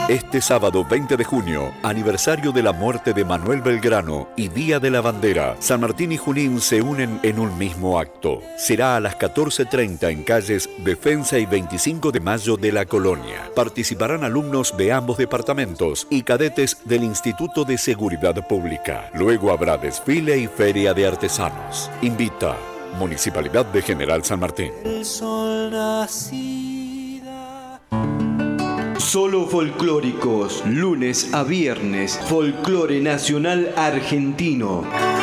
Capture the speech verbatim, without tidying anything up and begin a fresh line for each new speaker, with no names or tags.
Este sábado veinte de junio, aniversario de la muerte de Manuel Belgrano y Día de la Bandera, San Martín y Junín se unen en un mismo acto. Será a las catorce treinta en calles Defensa y veinticinco de Mayo de la Colonia. Participarán alumnos de ambos departamentos y cadetes del Instituto de Seguridad Pública. Luego habrá desfile y feria de artesanos. Invita Municipalidad de General San Martín.
El sol nacida.
Solo folclóricos, lunes a viernes, folclore nacional argentino.